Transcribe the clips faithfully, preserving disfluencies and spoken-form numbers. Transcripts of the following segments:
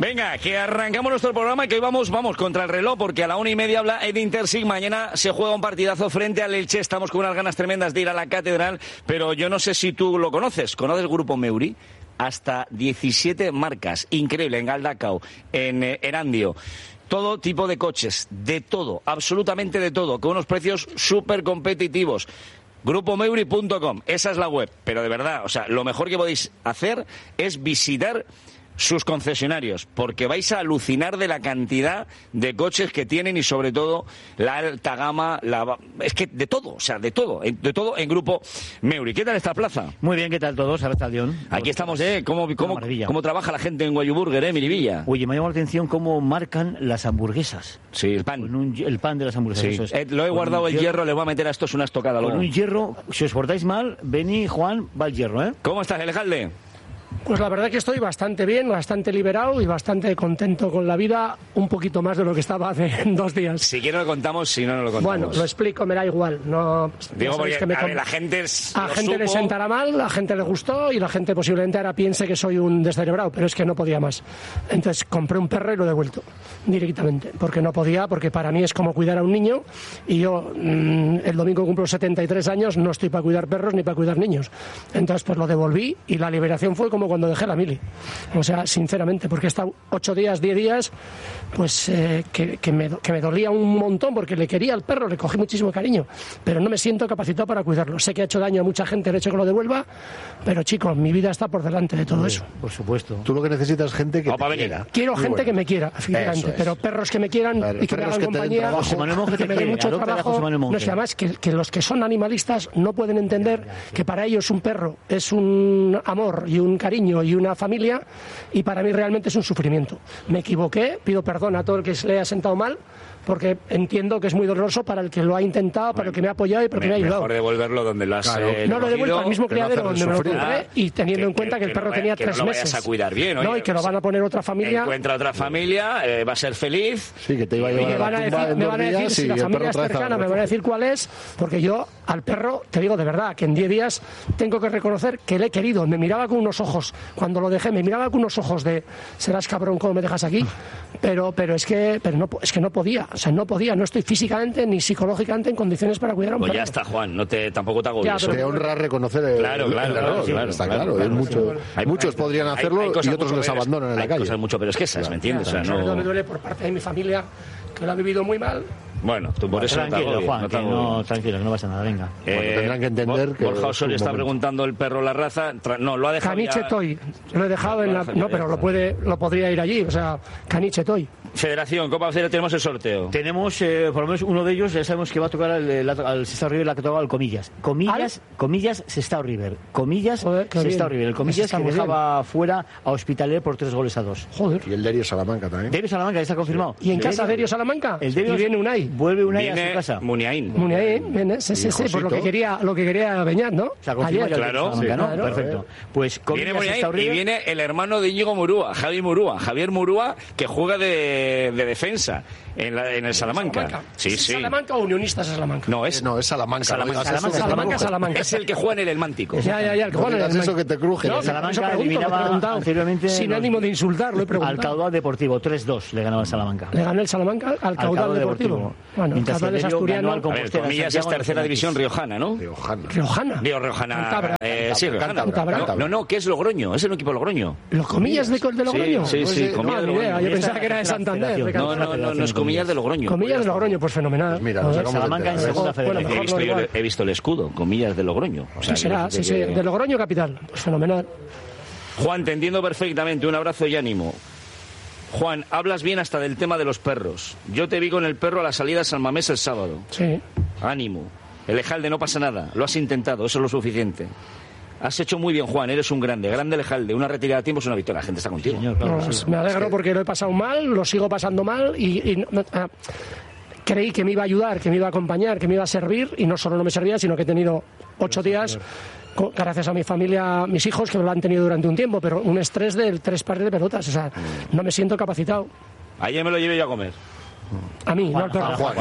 Venga, que arrancamos nuestro programa, que hoy vamos, vamos contra el reloj, porque a la una y media habla Edin Terzic. Mañana se juega un partidazo frente al Elche. Estamos con unas ganas tremendas de ir a la Catedral, pero yo no sé si tú lo conoces. ¿Conoces el Grupo Meuri? Hasta diecisiete marcas. Increíble, en Galdacao, en eh, Erandio. Todo tipo de coches, de todo, absolutamente de todo, con unos precios súper competitivos. grupo meuri punto com, esa es la web, pero de verdad, o sea, lo mejor que podéis hacer es visitar sus concesionarios, porque vais a alucinar de la cantidad de coches que tienen y sobre todo la alta gama, la, es que de todo, o sea, de todo, de todo en Grupo Meuri. ¿Qué tal esta plaza? Muy bien, ¿qué tal todos? Ahora está León. Aquí estamos, ¿eh? ¿Cómo, cómo, cómo trabaja la gente en Guayuburger, eh, Miribilla? Oye, me llama la atención cómo marcan las hamburguesas. Sí, el pan. Con un, el pan de las hamburguesas. Sí. Eso es. Eh, lo he con guardado el hierro, hierro, le voy a meter a esto es una estocada luego. Con un hierro, si os portáis mal, Beni, Juan, va el hierro, ¿eh? ¿Cómo estás, el alcalde? Pues la verdad que estoy bastante bien, bastante liberado y bastante contento con la vida, un poquito más de lo que estaba hace dos días. Si quiero lo contamos, si no, no lo contamos. Bueno, lo explico, me da igual. No, Digo, porque que me a ver, la gente es, a lo gente le supo. sentará mal, a gente le gustó y la gente posiblemente ahora piense que soy un descerebrado, pero es que no podía más. Entonces compré un perro y lo he devuelto directamente, porque no podía, porque para mí es como cuidar a un niño y yo mmm, el domingo cumplo setenta y tres años, no estoy para cuidar perros ni para cuidar niños. Entonces pues lo devolví y la liberación fue como cuando dejé la mili. O sea, sinceramente, porque he estado ocho días, diez días, pues eh, que, que, me, que me dolía un montón porque le quería al perro, le cogí muchísimo cariño, pero no me siento capacitado para cuidarlo. Sé que ha hecho daño a mucha gente el hecho que lo devuelva, pero chicos, mi vida está por delante de todo Hombre, eso. Por supuesto. Tú lo que necesitas es gente que no, te quiera. Quiero Muy gente bueno. que me quiera, efectivamente, es. pero perros que me quieran Claro, y que me perros hagan que te den compañía, trabajo. José Manuel Monge que te me den quiere, mucho adopta a trabajo. José Manuel Monge. No sé, además que, que los que son animalistas no pueden entender que para ellos un perro es un amor y un cariño y una familia, y para mí realmente es un sufrimiento. Me equivoqué, pido perdón a todo el que se le haya sentado mal, porque entiendo que es muy doloroso para el que lo ha intentado, para el que me ha apoyado y para el que me ha ayudado. Mejor devolverlo donde lo has Claro. eh, No lo he devuelto al mismo que no criadero hacerle donde me lo sufrir. compré y teniendo Que- en cuenta que, que el perro no tenía vaya- que tres no lo vayas meses. a cuidar bien, no, oye, y que lo pues, van a poner otra familia. Encuentra otra familia, eh, va a ser feliz. Sí, que te iba a Y llevar me a van la a tumba decir, en me dos van a decir días si y la el familia perro es otra vez cercana, al me van a refugio. decir cuál es, porque yo al perro, te digo de verdad, que en diez días tengo que reconocer que le he querido. Me miraba con unos ojos, cuando lo dejé, me miraba con unos ojos de, serás cabrón, ¿cómo me dejas aquí? Pero, pero es que, pero no, es que no podía, o sea, no podía, no estoy físicamente ni psicológicamente en condiciones para cuidar a un Pues perro. ya está, Juan, no te, tampoco te agobies. Ya, pero- Te honra reconocer el, Claro, claro, el error, claro, claro, está claro, claro. claro, es mucho- Hay- muchos hay- podrían hay- hacerlo hay cosas y otros mucho les peores. abandonan en la Hay calle. cosas mucho peores que esas, ¿me entiendes? O sea, Sobre todo no... me duele por parte de mi familia, que lo ha vivido muy mal. Bueno, tú por eso no te Tranquilo, agobies, Juan, no te que no, agobies. tranquilo, que no pasa nada, venga. Bueno, tendrán que entender Bor- que Borja es Osorio un está momento. preguntando el perro la raza. Tra- No, lo ha dejado Caniche ya. Toy, lo he dejado en la... No, pero lo puede, lo podría ir allí, o sea, Caniche Toy. Federación, Copa Federación, tenemos el sorteo. Tenemos, eh, por lo menos uno de ellos, ya sabemos que va a tocar al, al, al Sestao River, la que toca al Comillas. Comillas, comillas, Sestao River. Comillas, Joder, qué Sestao bien. River. El Comillas Eso está que muy dejaba fuera a Hospitalet por tres goles a dos. Joder. Y el Derio Salamanca también. Derio Salamanca, ya está confirmado. ¿Y en casa de Derio Salamanca? El Derio Y viene Unai. Vuelve Unai a Viene su casa. Muniain. Muniain, viene, sí, sí, sí, por lo que quería, lo que quería Beñat, ¿no? Se ha confirmado ya el Claro, Derio Salamanca, sí, ¿no? claro. Perfecto. Pues Viene Comillas, Muniain Sestao y River. viene el hermano de Íñigo Murúa, Javi Murúa, Javier Murúa, que juega de, de defensa en, la, en el Salamanca. Salamanca. Sí, ¿Es sí. ¿Salamanca o Unionistas es Salamanca? No, es, No, es Salamanca. Salamanca. no digas eso, Salamanca, que te Salamanca, cruje. Salamanca. es el que juega en el Elmántico. Ya, ya, ya, el que No juega en el digas eso Atlético. que te cruje. No, Salamanca eso pregunto, eliminaba me he preguntado. anteriormente Sin los- ánimo de insultar, lo he Al preguntado. Caudal Deportivo, tres dos le ganaba el Salamanca. Le ganó el Salamanca al Caudal Deportivo. Bueno, el Mientras que Caudal es Derio asturiano. ganó al A ver, Compostela, comillas, es Santiago, tercera en división penaltis. riojana, ¿no? Riojana. Riojana. Río Riojana. Cantabra. Eh, sí, Riojana. Cantabra. No, no, no, que es Logroño, es el equipo Logroño. ¿Los comillas de, de Logroño? Sí, sí, sí, No, comillas de ni idea, Logroño. yo pensaba que era de Santander. de No, Cantabria. no, no, no es comillas de Logroño. Comillas de Logroño, pues fenomenal. Mira, Joder. nos acabamos de Salamanca en enterar. segunda Bueno, federación. He mejor visto, no igual. he visto el escudo, comillas de Logroño. O sea, Sí, será, que- sí, sí. que- De Logroño capital. Pues fenomenal. Juan, te entiendo perfectamente. Un abrazo y ánimo. Juan, hablas bien hasta del tema de los perros. Yo te vi con el perro a la salida a San Mamés el sábado. Sí. Ánimo. El Ejalde, no pasa nada. Lo has intentado, eso es lo suficiente. Has hecho muy bien, Juan. Eres un grande. Grande Ejalde. Una retirada a tiempo es una victoria. La gente está contigo. Señor, claro, No, sí. me alegro porque lo he pasado mal, lo sigo pasando mal y, y no- ah, creí que me iba a ayudar, que me iba a acompañar, que me iba a servir y no solo no me servía, sino que he tenido ocho días, co- gracias a mi familia, mis hijos, que me lo han tenido durante un tiempo, pero un estrés del tres pares de pelotas. O sea, no me siento capacitado. Ayer me lo llevé yo a comer. A mí, no al perro. Juan.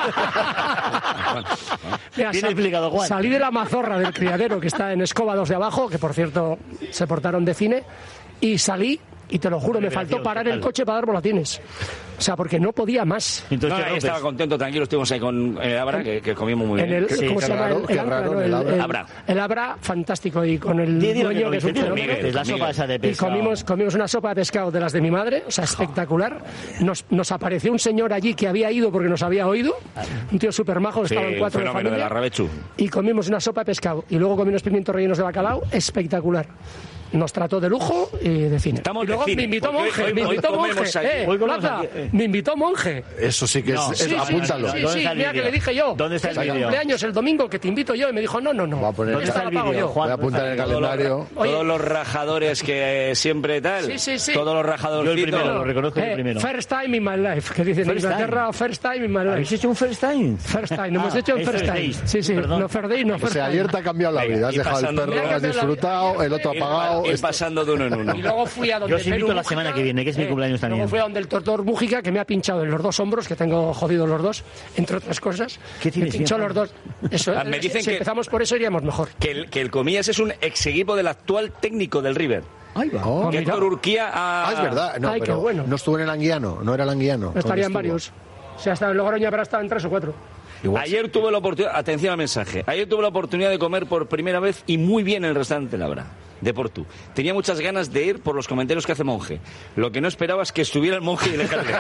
Mira, Bien sa- explicado, Juan. Salí de la mazorra del criadero que está en Escoba dos de abajo, que por cierto se portaron de cine, y salí y te lo juro, me faltó parar el coche para dar volatines. O sea, porque no podía más. Entonces, no, estaba contento, tranquilo, estuvimos ahí con el Abra, que, que comimos muy en bien. el, Sí, ¿Cómo se llama? Raro, El, el, raro, Abra, el, ¿no? el, el Abra. El Abra, fantástico, y con el dueño, que es un fenómeno. La sopa esa de pescado. Y comimos, comimos una sopa de pescado de las de mi madre, o sea, espectacular. Nos, nos apareció un señor allí que había ido porque nos había oído, un tío súper majo, que sí, estaban cuatro de familia. De la Rabechu. Y comimos una sopa de pescado. Y luego comimos pimientos rellenos de bacalao, espectacular. Nos trató de lujo y de cine. Estamos y luego de cine, me invitó hoy, monje, hoy, me invitó hoy monje, aquí. eh, Hoy Plaza, aquí, eh. me invitó monje. Eso sí que es, No, es- Sí, sí, apúntalo. sí, ¿Dónde sí, está el mira que vídeo? le dije yo. ¿Dónde está el es mi vídeo? cumpleaños el domingo, que te invito yo. Y me dijo, no, no, no. Voy a poner- ¿Dónde Esta está el la pago vídeo, yo. Juan? Voy a apuntar en el Todos los- calendario. Oye. Todos los rajadores que eh, siempre tal. Sí, sí, sí. Todos los Yo el rajadorcitos. primero, lo reconozco yo Eh, primero. first time in my life, que dicen en First Inglaterra, first time in my ¿Habéis life. hecho un first time? First time, no hemos Ah, hecho un es first first time. date. Sí, sí, Perdón. no first day, no O first sea, time. ayer te ha cambiado la Venga, vida. Has y dejado el pasando- perro, Mira que has me la- disfrutado, el otro ha Ir, pagado. ir esto- pasando de uno en uno. Y luego fui a donde Yo os invito Peru la semana Mújica, que viene, que es mi cumpleaños también. Luego fui a donde el doctor Mújica, que me ha pinchado en los dos hombros, que tengo jodidos los dos, entre otras cosas. ¿Qué Me tienes, pinchó tío? los dos. Eso, Ah, me dicen si que- empezamos por eso iríamos mejor. Que el, que el Comillas es un ex equipo del actual técnico del River. Ahí va. Oh. Que mira. Héctor Urquía ha... Ah, es verdad. No, Ay, qué pero bueno. no estuvo en el Anguiano, no era el Anguiano. ¿Dónde Estarían estuvo? varios. O sea, hasta en Logroño habrá estado en tres o cuatro. Ayer tuve la oportunidad, atención al mensaje, ayer tuve la oportunidad de comer por primera vez y muy bien en el restaurante Labra, de Portu. Tenía muchas ganas de ir por los comentarios que hace Monje. Lo que no esperaba es que estuviera el Monje y el alcalde.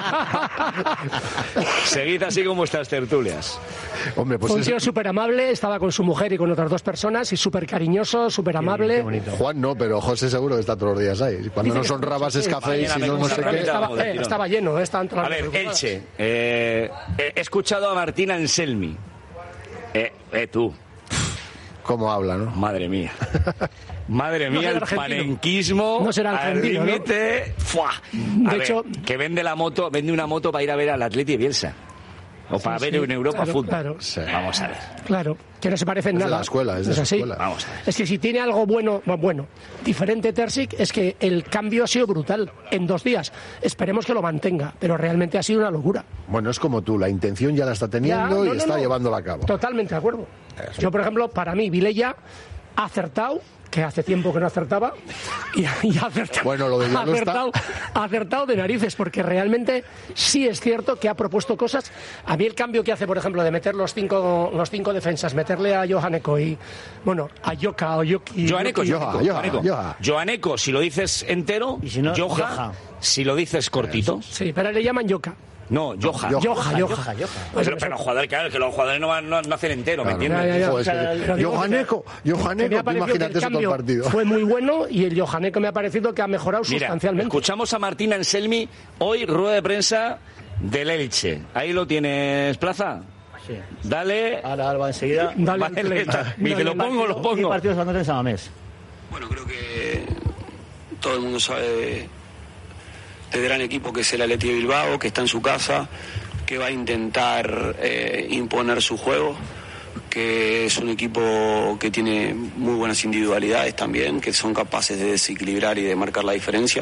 Seguid así con vuestras tertulias. Hombre, pues Fue un es- tío súper amable, estaba con su mujer y con otras dos personas, y súper cariñoso, súper amable. Juan no, pero José seguro que está todos los días ahí. Cuando Dice no que- son rabas es sí, café y mañana si me no, no como sé una qué. ramita. Estaba, Vamos, de eh, tirón. estaba lleno, eh, estaban todas A las ver, preocupadas. Elche, eh, he escuchado a Martín Anselmi. Eh, eh, tú, Cómo habla, ¿no? madre mía. Madre No mía, será el argentino. panenquismo No será al argentino, ¿no? límite. ¡Fua! A De ver, hecho- que vende la moto, vende una moto para ir a ver al Atleti de Bielsa. O para Sí, ver sí, en Europa claro, fútbol. claro. Sí. Vamos a ver. Claro, que no se parecen Es de nada. la escuela, es de su así. escuela. Vamos a ver. Es que si tiene algo bueno, bueno, bueno, diferente Terzic, es que el cambio ha sido brutal en dos días. Esperemos que lo mantenga, pero realmente ha sido una locura. Bueno, es como tú, la intención ya la está teniendo Ya, no, y no, está no. llevándola a cabo. Totalmente de acuerdo. Yo, por ejemplo, para mí, Vilella ha acertado, que hace tiempo que no acertaba, y, y ha acertado, Bueno, lo de ha Villaló está- acertado, ha acertado de narices, porque realmente sí es cierto que ha propuesto cosas. A mí el cambio que hace, por ejemplo, de meter los cinco, los cinco defensas, meterle a Johaneko y, bueno, a Joka o Yoki. Joaneco, Yoki- Joaneco, Joha, Joaneco. Joha. Joaneco, si lo dices entero, Y si no, Joha, Joha. si lo dices cortito. Sí, pero le llaman Yoka. No, Joha. Joha. Yoja, Yoja. Yoja, Yoja. Pero, pero los jugadores, claro, que los jugadores no, van, no, no hacen entero, ¿me Claro. entiendes? Ya, ya, ya. Joder, es que- Pero digo que- Johaneco, Que me Johaneco, ha tú parecido que imagínate el eso todo el cambio partido. fue muy bueno, y el Johaneko me ha parecido que ha mejorado Mira, sustancialmente. escuchamos a Martín Anselmi hoy, rueda de prensa del Elche. Ahí lo tienes, Plaza. Sí. Dale. Ahora, ahora va enseguida. Dale, Vale, play. está. Me dice, Dale, lo pongo, lo ¿Qué pongo. partidos van a tener en Samamés? Bueno, creo que todo el mundo sabe de- del gran equipo que es el Atleti de Bilbao, que está en su casa, que va a intentar eh, imponer su juego, que es un equipo que tiene muy buenas individualidades también, que son capaces de desequilibrar y de marcar la diferencia.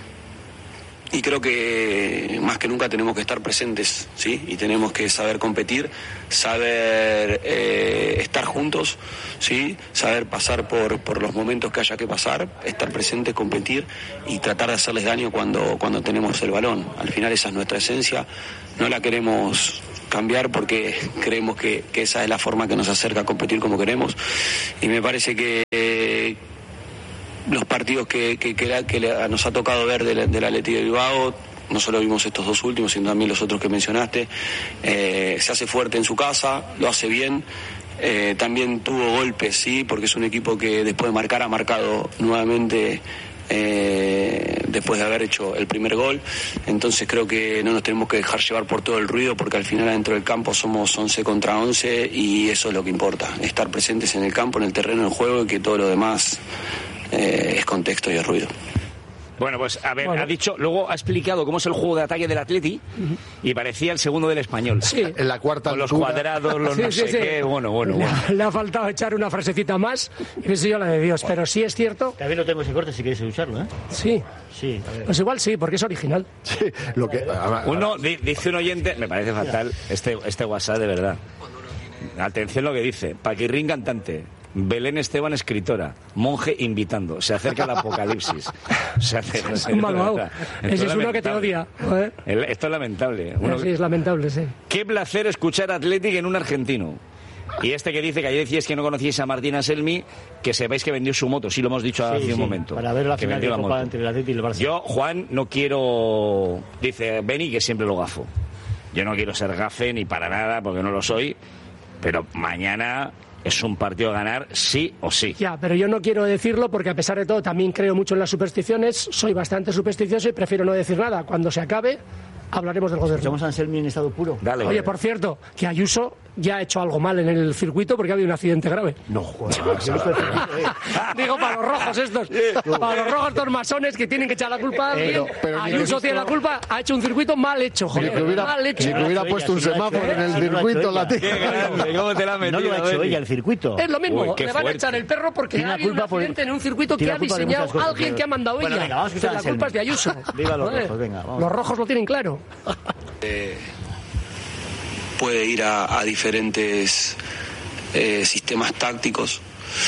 Y creo que más que nunca tenemos que estar presentes, ¿sí? Y tenemos que saber competir, saber eh, estar juntos, ¿sí? Saber pasar por, por los momentos que haya que pasar, estar presentes, competir y tratar de hacerles daño cuando, cuando tenemos el balón. Al final esa es nuestra esencia, no la queremos cambiar porque creemos que, que esa es la forma que nos acerca a competir como queremos. Y me parece que... Eh, los partidos que, que, que, la- que la- nos ha tocado ver del, del Atleti de Bilbao, no solo vimos estos dos últimos, sino también los otros que mencionaste, eh, se hace fuerte en su casa, lo hace bien, eh, también tuvo golpes, sí, porque es un equipo que después de marcar ha marcado nuevamente eh, después de haber hecho el primer gol, entonces creo que no nos tenemos que dejar llevar por todo el ruido, porque al final adentro del campo somos once contra once y eso es lo que importa, estar presentes en el campo, en el terreno del juego, y que todo lo demás Eh, es contexto y es ruido. Bueno, pues a ver, Bueno. ha dicho, luego ha explicado cómo es el juego de ataque del Atleti y parecía el segundo del Español. Sí. En la cuarta Con los altura. cuadrados, los Sí, no sí, sé sí. qué, bueno, bueno, Le, bueno. ha- le ha faltado echar una frasecita más, y no sé yo la de Dios, pero sí es cierto, También lo tengo ese corte si queréis usarlo, ¿eh? sí. Sí, a ver. Pues igual sí, porque es original. Sí, lo que, ahora- Uno, di- dice un oyente, me parece fatal este, este WhatsApp, de verdad. Atención lo que dice, Paquirrín cantante. Belén Esteban, escritora. Monje invitando. Se acerca el apocalipsis. Se acerca, Es un malvado. Ese es uno que te odia. ¿Eh? El, esto es lamentable. Uno Sí, que... es lamentable, sí. Qué placer escuchar Athletic en un argentino. Y este que dice que ayer decíais que no conocíais a Martín Anselmi, que sepáis que vendió su moto. Sí, lo hemos dicho Sí, hace sí, un momento. para ver la que final de vendió la Copa moto. entre el Athletic y el Barça. Yo, Juan, no quiero... Dice Beni que siempre lo gafo. Yo no quiero ser gafe ni para nada, porque no lo soy. Pero mañana es un partido a ganar sí o sí. Ya, pero yo no quiero decirlo porque a pesar de todo también creo mucho en las supersticiones, soy bastante supersticioso y prefiero no decir nada. Cuando se acabe, hablaremos del gobierno. ¿Escuchamos a Anselmi en estado puro? Dale. Oye, por cierto, que Ayuso ya ha hecho algo mal en el circuito porque ha habido un accidente grave. No, joder. Digo, para los rojos estos, para los rojos estos masones que tienen que echar la culpa a alguien. Pero- pero ni Ayuso que- tiene la culpa, ha hecho un circuito mal hecho, Ni joder, que hubiera, mal hecho. ni que hubiera puesto un Sí lo ha hecho semáforo ella, en el sí lo ha hecho circuito ella. latino. Qué grande, ¿cómo te la has No metido, lo ha hecho Beni? ella el circuito. Es lo mismo, Uy, qué le van a fuerte. echar el perro porque Tiene ha la habido un culpa por- accidente en un circuito que tiene ha la culpa de diseñado muchas cosas, alguien pero- que ha mandado Bueno, ella. venga, vamos a escuchar la a culpa es de Anselmi. Ayuso. Viva los Joder, rojos, venga, vamos. Los rojos lo tienen claro. Puede ir a, a diferentes eh, sistemas tácticos.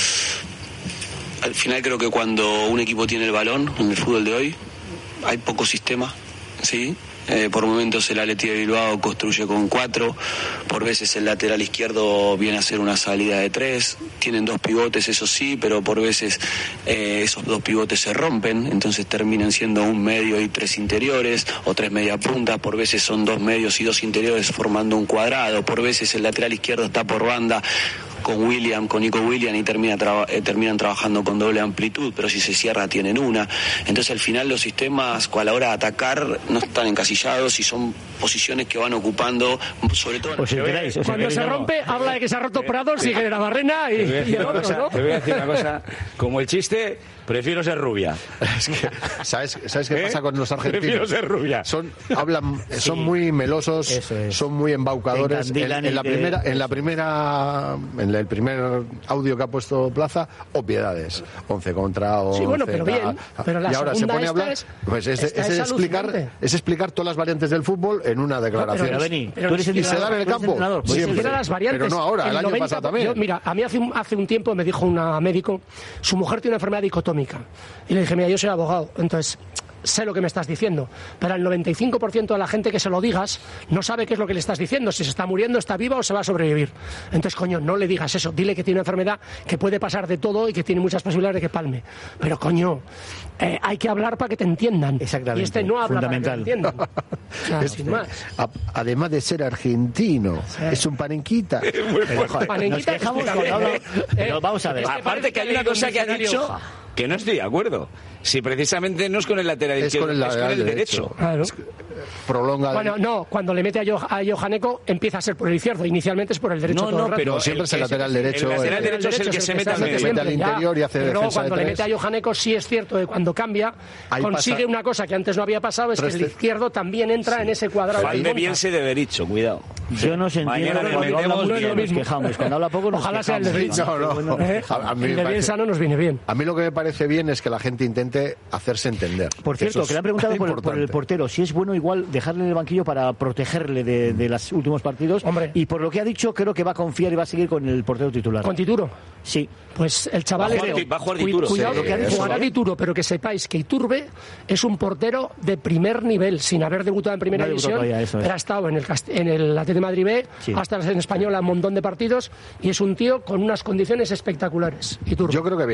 Al final creo que cuando un equipo tiene el balón en el fútbol de hoy hay poco sistema, ¿sí? Eh, por momentos el Athletic de Bilbao construye con cuatro, por veces el lateral izquierdo viene a hacer una salida de tres, tienen dos pivotes, eso sí, pero por veces eh, esos dos pivotes se rompen, entonces terminan siendo un medio y tres interiores, o tres media puntas, por veces son dos medios y dos interiores formando un cuadrado, por veces el lateral izquierdo está por banda con William, con Nico William y termina traba, eh, terminan trabajando con doble amplitud, pero si se cierra tienen una. Entonces al final los sistemas a la hora de atacar no están encasillados y son posiciones que van ocupando, sobre todo... Os enteráis, os Cuando enteráis, se no. rompe, habla de que se ha roto Prado, sigue la barrena y, Te voy a y decir el una otro, cosa, ¿no? te voy a decir una cosa, como el chiste, prefiero ser rubia. Es que, ¿sabes, ¿Sabes qué ¿Eh? pasa con los argentinos? Prefiero ser rubia. Son, hablan, son muy melosos, Eso es. son muy embaucadores. Te En, encandilan en y la te- primera, en la primera, en el primer audio que ha puesto Plaza, obviedades. once contra once. Sí, bueno, pero tal. bien, pero la y ahora se segunda pone a esta hablar. es- pues es, esta es es explicar, alucinante. es explicar todas las variantes del fútbol en una declaración. Pero, Beni, Pero tú ni eres el y se siquiera- da en el tú eres campo. entrenador, pues Siempre. Ni siquiera las variantes. Pero no ahora, el año noventa pasado también. yo- mira, a mí hace un, hace un tiempo me dijo una médico, su mujer tiene una enfermedad dicotómica. Y le dije, mira, yo soy abogado, entonces sé lo que me estás diciendo. Pero al noventa y cinco por ciento de la gente que se lo digas no sabe qué es lo que le estás diciendo, si se está muriendo, está viva o se va a sobrevivir. Entonces, coño, no le digas eso. Dile que tiene una enfermedad que puede pasar de todo y que tiene muchas posibilidades de que palme. Pero, coño, eh, hay que hablar para que te entiendan. Exactamente, Y este no habla fundamental. para que te entiendan. O sea, sin más. A- además de ser argentino, es un panenquita. Pero, joder, nos Panenquita, quejamos explícame. cuando habla... Eh, Pero vamos a ver. este Aparte parece que hay que una ha leído cosa un que ha diccionario. dicho que no estoy de acuerdo. Si precisamente no es con el lateral Es izquierdo, con el lateral derecho. derecho. Claro. Prolonga. Bueno, no, cuando le mete a, Jo- a Johaneko empieza a ser por el izquierdo, inicialmente es por el derecho. No, todo no, el rato. pero siempre es el lateral derecho, El lateral el- derecho es el que se mete al hace medio. mete al siempre, ya. interior y hace Pero luego defensa de cuando le tres. mete a Johaneko sí es cierto que cuando cambia Ahí consigue pasa- una cosa que antes no había pasado, es que Tres el te- izquierdo también entra en ese cuadrado. Van y de monta. bien se de derecho, cuidado. Yo no sé Mañana entiendo le cuando habla metemos mucho bien. nos quejamos. Cuando habla poco nos Ojalá sea el de quejamos. derecho. No, no. ¿Eh? A- a mí me El de bien parece- sano nos viene bien. A mí lo que me parece bien es que la gente intente hacerse entender. Por cierto, Eso que le han es preguntado por el, por el importante. portero si es bueno igual dejarle en el banquillo para protegerle de, de los últimos partidos. Hombre. Y por lo que ha dicho, creo que va a confiar y va a seguir con el portero titular. Con Tituro. Sí. Pues el chaval Va a jugar este- Ti- va a jugar Cu- Dituro. Cuidado Sí, lo que ha dicho. eso Jugará lo- Dituro, pero que sepáis que Iturbe es un portero de primer nivel, sin haber debutado en primera No ha debutado división. todavía, eso es. Pero ha estado en el, Cast- en el Atlético de Madrid B, Sí. ha estado en Española un montón de partidos y es un tío con unas condiciones espectaculares. Iturbe. Yo creo que